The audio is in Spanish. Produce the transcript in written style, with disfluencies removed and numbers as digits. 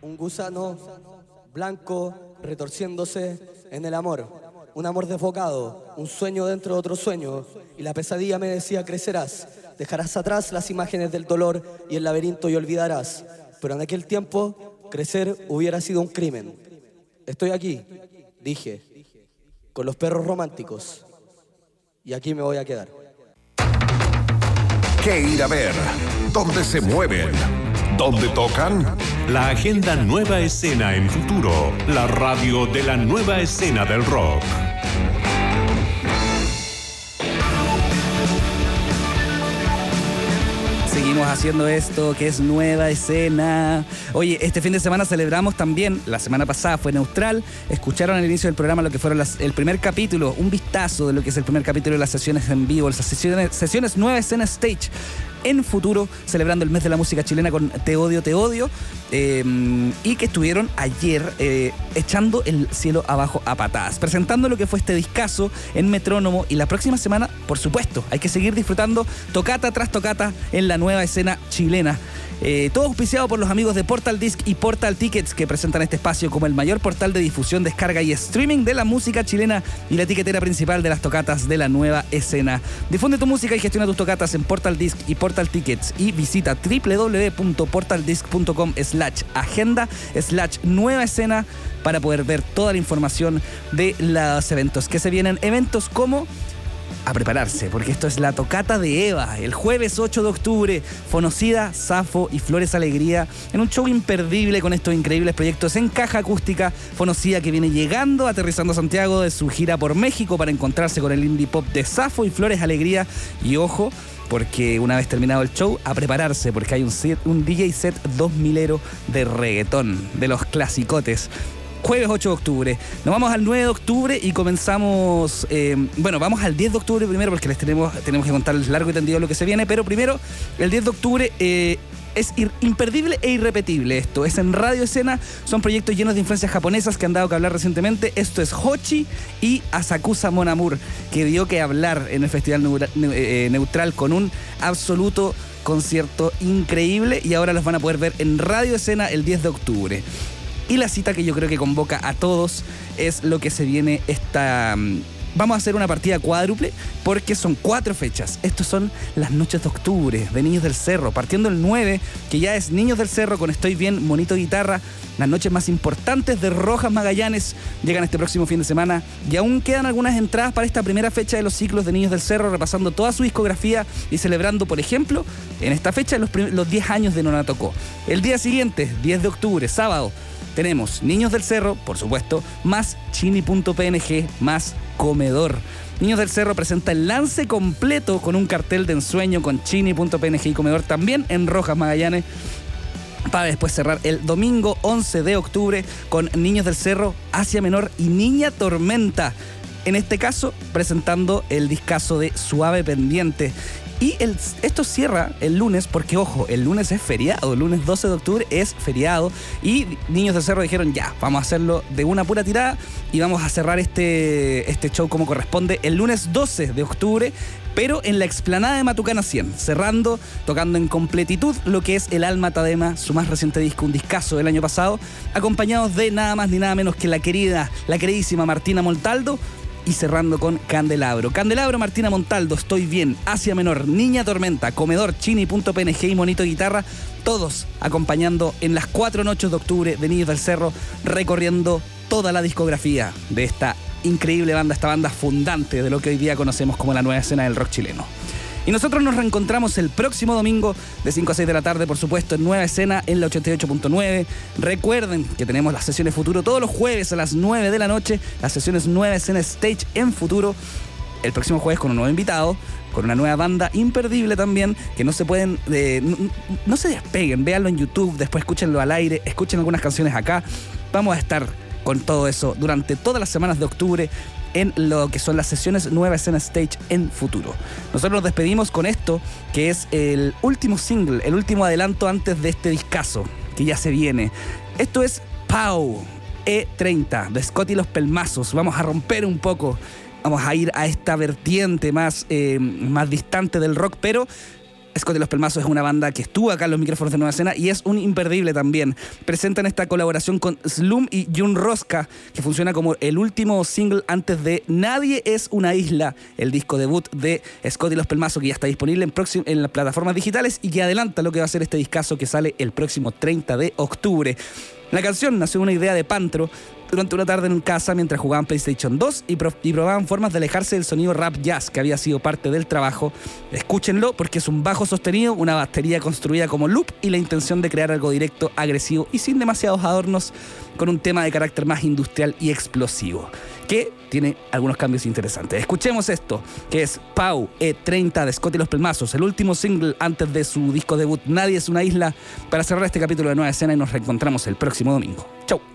un gusano blanco retorciéndose en el amor. Un amor desbocado, un sueño dentro de otro sueño. Y la pesadilla me decía: crecerás, dejarás atrás las imágenes del dolor y el laberinto y olvidarás. Pero en aquel tiempo, crecer hubiera sido un crimen. Estoy aquí, dije, con los perros románticos. Y aquí me voy a quedar. ¿Qué ir a ver? ¿Dónde se mueven? ¿Dónde tocan? La agenda Nueva Escena en Futuro, la radio de la nueva escena del rock. Seguimos haciendo esto que es Nueva Escena. Oye, este fin de semana celebramos también, la semana pasada fue Neutral, escucharon al inicio del programa lo que fueron el primer capítulo, un vistazo de lo que es el primer capítulo de las sesiones en vivo, las sesiones Nueva Escena Stage en Futuro, celebrando el mes de la música chilena con Te Odio, Te Odio, y que estuvieron ayer echando el cielo abajo a patadas, presentando lo que fue este discazo en Metrónomo, y la próxima semana, por supuesto, hay que seguir disfrutando tocata tras tocata en la Nueva Escena chilena. Todo auspiciado por los amigos de Portal Disc y Portal Tickets, que presentan este espacio como el mayor portal de difusión, descarga y streaming de la música chilena y la etiquetera principal de las tocatas de la Nueva Escena. Difunde tu música y gestiona tus tocatas en Portal Disc y Portal Tickets, y visita www.portaldisc.com/agenda/Nueva Escena para poder ver toda la información de los eventos que se vienen. Eventos como... a prepararse, porque esto es la tocata de Eva, el jueves 8 de octubre, Fonocida, Safo y Flores Alegría, en un show imperdible con estos increíbles proyectos en caja acústica. Fonocida, que viene llegando, aterrizando a Santiago de su gira por México para encontrarse con el indie pop de Safo y Flores Alegría. Y ojo, porque una vez terminado el show, a prepararse, porque hay un DJ set 2000ero de reggaetón, de los clasicotes. Jueves 8 de octubre. Nos vamos al 9 de octubre y comenzamos... vamos al 10 de octubre primero, porque tenemos que contarles largo y tendido lo que se viene, pero primero, el 10 de octubre es imperdible e irrepetible esto. Es en Radio Escena, son proyectos llenos de influencias japonesas que han dado que hablar recientemente. Esto es Hochi y Asakusa Mon Amour, que dio que hablar en el Festival Neutral con un absoluto concierto increíble, y ahora los van a poder ver en Radio Escena el 10 de octubre. Y la cita que yo creo que convoca a todos es lo que se viene esta... Vamos a hacer una partida cuádruple porque son 4 fechas. Estos son las noches de octubre de Niños del Cerro. Partiendo el 9, que ya es Niños del Cerro con Estoy Bien, Monito Guitarra. Las noches más importantes de Rojas Magallanes llegan este próximo fin de semana. Y aún quedan algunas entradas para esta primera fecha de los ciclos de Niños del Cerro, repasando toda su discografía y celebrando, por ejemplo, en esta fecha los 10 años de Nona Tocó. El día siguiente, 10 de octubre, sábado, tenemos Niños del Cerro, por supuesto, más Chini.png, más Comedor. Niños del Cerro presenta el lance completo con un cartel de ensueño con Chini.png y Comedor también en Rojas Magallanes, para después cerrar el domingo 11 de octubre con Niños del Cerro, Asia Menor y Niña Tormenta. En este caso, presentando el discazo de Suave Pendiente. Y esto cierra el lunes, porque ojo, el lunes es feriado, el lunes 12 de octubre es feriado, y Niños del Cerro dijeron: ya, vamos a hacerlo de una pura tirada y vamos a cerrar este show como corresponde el lunes 12 de octubre, pero en la explanada de Matucana 100, cerrando, tocando en completitud lo que es el Alma Tadema, su más reciente disco, un discazo del año pasado, acompañados de nada más ni nada menos que la queridísima Martina Montaldo. Y cerrando con Candelabro, Martina Montaldo, Estoy Bien, Asia Menor, Niña Tormenta, Comedor, Chini.png y Monito Guitarra, todos acompañando en las 4 noches de octubre de Niños del Cerro, recorriendo toda la discografía de esta increíble banda, esta banda fundante de lo que hoy día conocemos como la nueva escena del rock chileno. Y nosotros nos reencontramos el próximo domingo de 5 a 6 de la tarde, por supuesto, en Nueva Escena, en la 88.9. Recuerden que tenemos las sesiones Futuro todos los jueves a las 9 de la noche, las sesiones Nueva Escena Stage en Futuro. El próximo jueves con un nuevo invitado, con una nueva banda imperdible también, que no se pueden... no se despeguen, véanlo en YouTube, después escúchenlo al aire, escuchen algunas canciones acá. Vamos a estar con todo eso durante todas las semanas de octubre en lo que son las sesiones Nueva Escena Stage en Futuro. Nosotros nos despedimos con esto, que es el último single, el último adelanto antes de este discazo, que ya se viene. Esto es Pau, E30, de Scott y los Pelmazos. Vamos a romper un poco, vamos a ir a esta vertiente más distante del rock, pero Scott y los Pelmazos es una banda que estuvo acá en los micrófonos de Nueva Escena y es un imperdible también. Presentan esta colaboración con Slum y Jun Rosca, que funciona como el último single antes de Nadie es una isla, el disco debut de Scott y los Pelmazos, que ya está disponible en las plataformas digitales y que adelanta lo que va a ser este discazo que sale el próximo 30 de octubre. La canción nació de una idea de Pantro durante una tarde en casa mientras jugaban PlayStation 2 y probaban formas de alejarse del sonido rap jazz que había sido parte del trabajo. Escúchenlo porque es un bajo sostenido, una batería construida como loop y la intención de crear algo directo, agresivo y sin demasiados adornos, con un tema de carácter más industrial y explosivo, que tiene algunos cambios interesantes. Escuchemos esto, que es Pau E30 de Scott y los Pelmazos, el último single antes de su disco debut Nadie es una isla, para cerrar este capítulo de Nueva Escena, y nos reencontramos el próximo domingo. Chau.